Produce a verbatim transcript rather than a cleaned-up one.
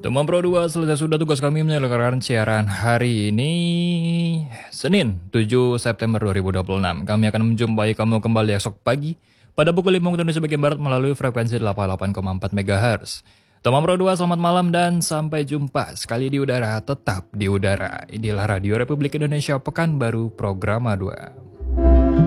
Teman Pro dua, selesai sudah tugas kami menyelenggarakan siaran hari ini, Senin tujuh September dua ribu dua puluh enam. Kami akan menjumpai kamu kembali esok pagi pada pukul lima waktu Indonesia bagian Barat melalui frekuensi delapan puluh delapan koma empat megahertz. Teman Pro dua, selamat malam dan sampai jumpa sekali di udara, tetap di udara. Inilah Radio Republik Indonesia Pekanbaru Programa dua.